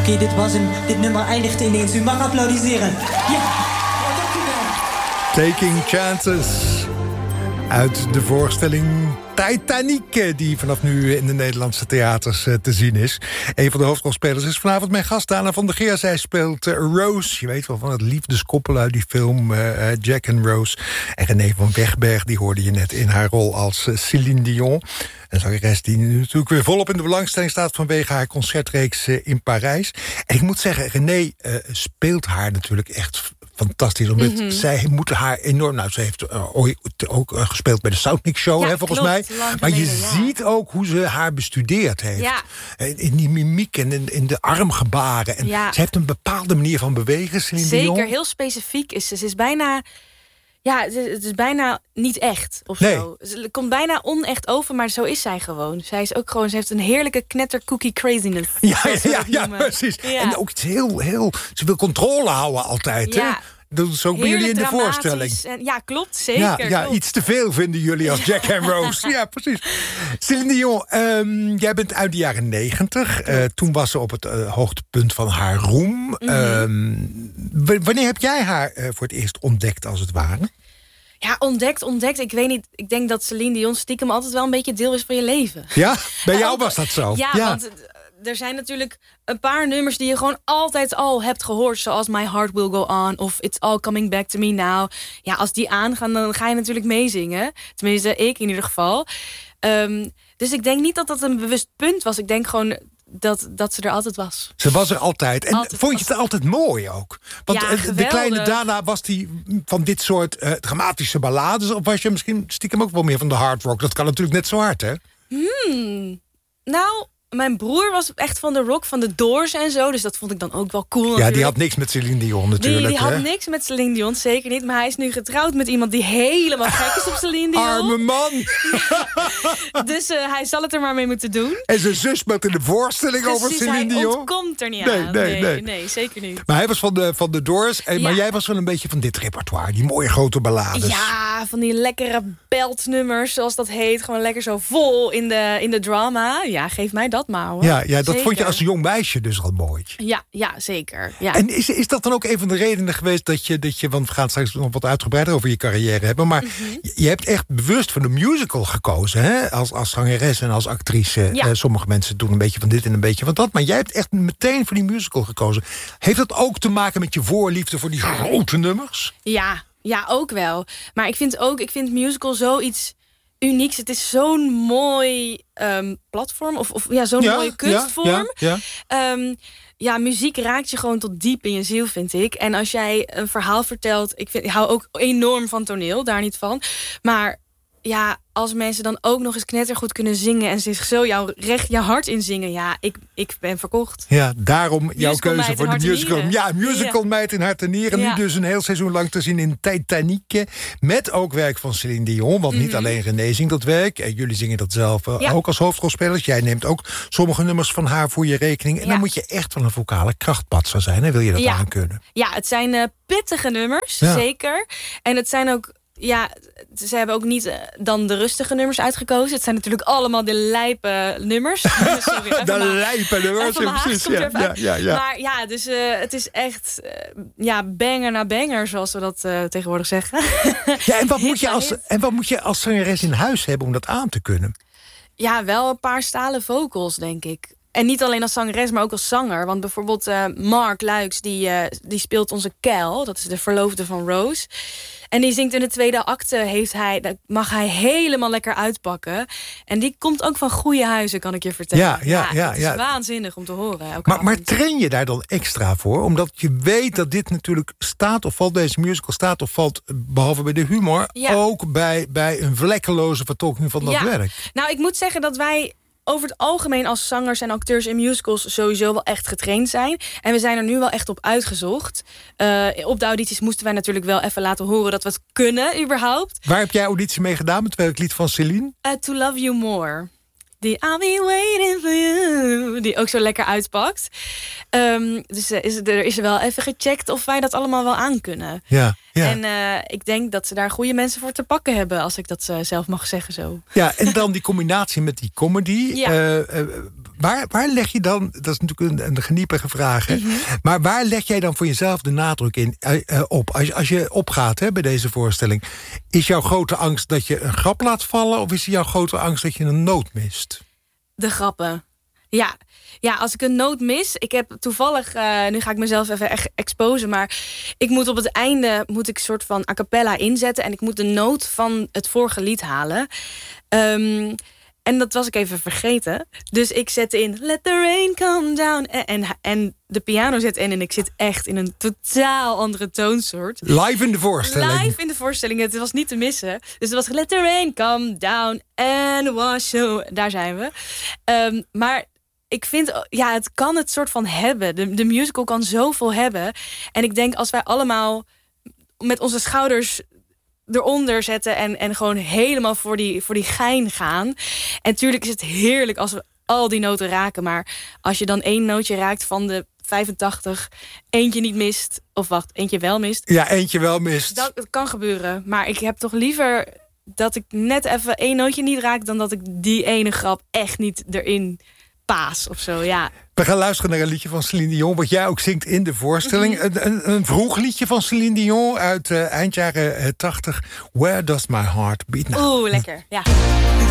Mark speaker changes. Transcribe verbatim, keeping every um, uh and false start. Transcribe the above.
Speaker 1: okay, dit was hem. Dit nummer eindigt ineens. U mag applaudisseren. Ja, oh, dank u wel.
Speaker 2: Taking Chances. Uit de voorstelling Titanic, die vanaf nu in de Nederlandse theaters uh, te zien is. Een van de hoofdrolspelers is vanavond mijn gast, Dana van der Geer. Zij speelt uh, Rose. Je weet wel van het liefdeskoppel uit die film uh, Jack and Rose. En René van Wegberg, die hoorde je net in haar rol als uh, Céline Dion. Een zangeres die nu natuurlijk weer volop in de belangstelling staat vanwege haar concertreeks uh, in Parijs. En ik moet zeggen, René uh, speelt haar natuurlijk echt fantastisch. Omdat mm-hmm. zij moeten haar enorm... Nou, ze heeft uh, ooit ook uh, gespeeld bij de Soundmix Show,
Speaker 3: ja,
Speaker 2: hè, volgens
Speaker 3: klopt,
Speaker 2: mij.
Speaker 3: maar
Speaker 2: geleden, je
Speaker 3: ja.
Speaker 2: ziet ook hoe ze haar bestudeerd heeft.
Speaker 3: Ja.
Speaker 2: In die mimiek en in, in de armgebaren. En
Speaker 3: ja.
Speaker 2: ze heeft een bepaalde manier van bewegen, Céline
Speaker 3: Zeker,
Speaker 2: Dion.
Speaker 3: heel specifiek is ze. Ze is bijna... Ja, het is bijna niet echt of
Speaker 2: nee.
Speaker 3: zo. Het komt bijna onecht over, maar zo is zij gewoon. Zij is ook gewoon, ze heeft een heerlijke knettercookie craziness.
Speaker 2: Ja, ja, ja, ja precies.
Speaker 3: Ja.
Speaker 2: En ook iets heel, heel... Ze wil controle houden altijd,
Speaker 3: ja.
Speaker 2: hè? Dat is ook bij jullie in de voorstelling.
Speaker 3: En, ja, klopt, zeker.
Speaker 2: Ja, ja
Speaker 3: klopt.
Speaker 2: iets te veel vinden jullie als Jack and Rose. Ja, precies. Céline Dion, um, jij bent uit de jaren negentig. Uh, toen was ze op het uh, hoogtepunt van haar roem. Mm-hmm. Um, w- wanneer heb jij haar uh, voor het eerst ontdekt, als het ware?
Speaker 3: Ja, ontdekt, ontdekt. Ik weet niet, ik denk dat Céline Dion stiekem altijd wel een beetje deel is van je leven.
Speaker 2: Ja? Bij jou was dat zo?
Speaker 3: Ja, ja. want er zijn natuurlijk een paar nummers die je gewoon altijd al hebt gehoord. Zoals My Heart Will Go On of It's All Coming Back to Me Now. Ja, als die aangaan, dan ga je natuurlijk meezingen. Tenminste, ik in ieder geval. Um, dus ik denk niet dat dat een bewust punt was. Ik denk gewoon dat, dat ze er altijd was.
Speaker 2: Ze was er altijd. En
Speaker 3: altijd
Speaker 2: vond je het altijd mooi ook? Want
Speaker 3: ja,
Speaker 2: de kleine Dana, was die van dit soort uh, dramatische ballades? Of was je misschien stiekem ook wel meer van de hard rock? Dat kan natuurlijk net zo hard, hè?
Speaker 3: Hmm. Nou... Mijn broer was echt van de rock, van de Doors en zo. Dus dat vond ik dan ook wel cool. Natuurlijk.
Speaker 2: Ja, die had niks met Céline Dion natuurlijk.
Speaker 3: Die, die had
Speaker 2: hè?
Speaker 3: niks met Céline Dion, zeker niet. Maar hij is nu getrouwd met iemand die helemaal gek is op Céline Dion.
Speaker 2: Arme man!
Speaker 3: Ja. Dus uh, hij zal het er maar mee moeten doen.
Speaker 2: En zijn zus speelt in de voorstelling
Speaker 3: Precies,
Speaker 2: over Céline Dion.
Speaker 3: hij ontkomt er niet
Speaker 2: nee,
Speaker 3: aan.
Speaker 2: Nee,
Speaker 3: nee,
Speaker 2: nee.
Speaker 3: nee, zeker niet.
Speaker 2: Maar hij was van de, van de Doors. En, ja. Maar jij was wel een beetje van dit repertoire. Die mooie grote ballades.
Speaker 3: Ja, van die lekkere beltnummers, zoals dat heet. Gewoon lekker zo vol in de, in de drama. Ja, geef mij dat maar, hoor.
Speaker 2: Ja, ja dat
Speaker 3: zeker.
Speaker 2: vond je als jong meisje dus al mooi.
Speaker 3: Ja, ja zeker. Ja.
Speaker 2: En is, is dat dan ook een van de redenen geweest dat je, dat je... want we gaan straks nog wat uitgebreider over je carrière hebben... maar mm-hmm. je, je hebt echt bewust voor de musical gekozen, hè? Als, als zangeres en als actrice.
Speaker 3: Ja.
Speaker 2: Uh, sommige mensen doen een beetje van dit en een beetje van dat... maar jij hebt echt meteen voor die musical gekozen. Heeft dat ook te maken met je voorliefde voor die grote nummers?
Speaker 3: Ja, ja, ook wel. Maar ik vind ook, ik vind musical zoiets unieks. Het is zo'n mooi um, platform, of, of ja, zo'n ja, mooie kunstvorm.
Speaker 2: Ja, ja.
Speaker 3: Um, ja, muziek raakt je gewoon tot diep in je ziel, vind ik. En als jij een verhaal vertelt... Ik, vind, ik hou ook enorm van toneel, daar niet van. Maar ja, als mensen dan ook nog eens knettergoed kunnen zingen... en zich zo jouw, recht je hart inzingen... ja, ik, ik ben verkocht.
Speaker 2: Ja, daarom jouw
Speaker 3: musical
Speaker 2: keuze voor de musical. Ja, musical ja. Meid in hart en nieren. Ja. Nu dus een heel seizoen lang te zien in Titanic. Met ook werk van Céline Dion. Want mm-hmm. niet alleen René zingt dat werk. En jullie zingen dat zelf uh, ja. ook als hoofdrolspelers. Jij neemt ook sommige nummers van haar voor je rekening. En ja. dan moet je echt van een vocale krachtpatser zijn. Hè? Wil je dat
Speaker 3: ja.
Speaker 2: aan kunnen?
Speaker 3: Ja, het zijn uh, pittige nummers. Ja. Zeker. En het zijn ook... Ja, ze hebben ook niet uh, dan de rustige nummers uitgekozen. Het zijn natuurlijk allemaal de lijpe nummers. Sorry,
Speaker 2: de
Speaker 3: maar,
Speaker 2: lijpe nummers, ja, precies. Ja, ja, ja, ja.
Speaker 3: Maar ja, dus uh, het is echt uh, ja, banger na banger, zoals we dat uh, tegenwoordig zeggen.
Speaker 2: Ja, en wat, moet je als, en wat moet je als zangeres in huis hebben om dat aan te kunnen?
Speaker 3: Ja, wel een paar stalen vocals, denk ik. En niet alleen als zangeres, maar ook als zanger. Want bijvoorbeeld uh, Mark Luijks, die, uh, die speelt onze Kel. Dat is de verloofde van Rose. En die zingt in de tweede acte, heeft hij, dat mag hij helemaal lekker uitpakken. En die komt ook van goede huizen, kan ik je vertellen.
Speaker 2: Ja, ja, ja,
Speaker 3: het is
Speaker 2: ja.
Speaker 3: waanzinnig om te horen.
Speaker 2: Maar, maar train je daar dan extra voor? Omdat je weet dat dit natuurlijk staat of valt, deze musical staat of valt, behalve bij de humor, ja. ook bij, bij een vlekkeloze vertolking van dat
Speaker 3: ja.
Speaker 2: werk.
Speaker 3: Nou, ik moet zeggen dat wij over het algemeen als zangers en acteurs in musicals sowieso wel echt getraind zijn. En we zijn er nu wel echt op uitgezocht. Uh, op de audities moesten wij natuurlijk wel even laten horen dat we het kunnen, überhaupt.
Speaker 2: Waar heb jij auditie mee gedaan met welk lied van Céline?
Speaker 3: Uh, To Love You More. Die I'll be waiting for you. Die ook zo lekker uitpakt. Um, dus uh, is, er is er wel even gecheckt of wij dat allemaal wel aankunnen.
Speaker 2: Ja. Ja.
Speaker 3: En uh, ik denk dat ze daar goede mensen voor te pakken hebben, als ik dat uh, zelf mag zeggen zo.
Speaker 2: Ja, en dan die combinatie met die comedy.
Speaker 3: Ja.
Speaker 2: Uh, uh, waar, waar leg je dan, dat is natuurlijk een, een geniepige vraag, hè?
Speaker 3: Mm-hmm.
Speaker 2: Maar waar leg jij dan voor jezelf de nadruk in uh, uh, op? Als, als je opgaat hè, bij deze voorstelling, is jouw grote angst dat je een grap laat vallen, of is jouw grote angst dat je een noot mist?
Speaker 3: De grappen. Ja. Ja, als ik een noot mis... Ik heb toevallig... Uh, nu ga ik mezelf even echt exposen... maar ik moet op het einde... moet ik een soort van a cappella inzetten... en ik moet de noot van het vorige lied halen. Um, en dat was ik even vergeten. Dus ik zette in... Let the rain come down. En, en, en de piano zet in... en ik zit echt in een totaal andere toonsoort.
Speaker 2: Live in de voorstelling.
Speaker 3: Live in de voorstelling. Het was niet te missen. Dus het was... Let the rain come down. And wash away. Daar zijn we. Um, maar... Ik vind, ja, het kan het soort van hebben. De, de musical kan zoveel hebben. En ik denk, als wij allemaal met onze schouders eronder zetten... en, en gewoon helemaal voor die, voor die gein gaan. En natuurlijk is het heerlijk als we al die noten raken. Maar als je dan één nootje raakt van de vijfentachtig... eentje niet mist, of wacht, eentje wel mist.
Speaker 2: Ja, eentje wel mist.
Speaker 3: Dat, dat kan gebeuren. Maar ik heb toch liever dat ik net even één nootje niet raak... dan dat ik die ene grap echt niet erin... paas of zo, ja.
Speaker 2: We gaan luisteren naar een liedje van Céline Dion... wat jij ook zingt in de voorstelling.
Speaker 3: Mm-hmm.
Speaker 2: een, een, een vroeg liedje van Céline Dion uit uh, eind jaren tachtig. Where does my heart beat now?
Speaker 3: Oeh, lekker, ja.